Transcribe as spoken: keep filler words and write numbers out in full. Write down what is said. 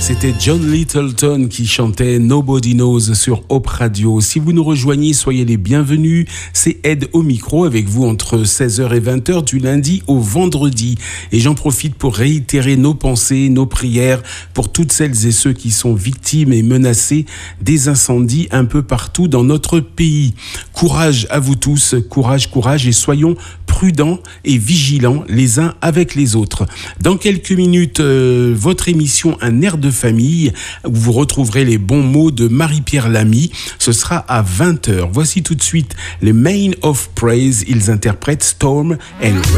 C'était John Littleton qui chantait Nobody Knows sur Hope Radio. Si vous nous rejoignez, soyez les bienvenus. C'est Ed au micro avec vous entre seize heures et vingt heures du lundi au vendredi. Et j'en profite pour réitérer nos pensées, nos prières pour toutes celles et ceux qui sont victimes et menacés des incendies un peu partout dans notre pays. Courage à vous tous, courage, courage et soyons prudents et vigilants les uns avec les autres. Dans quelques minutes, euh, votre émission Un air de famille, où vous retrouverez les bons mots de Marie-Pierre Lamy. Ce sera à vingt heures. Voici tout de suite les Main of Praise. Ils interprètent Storm and Rain.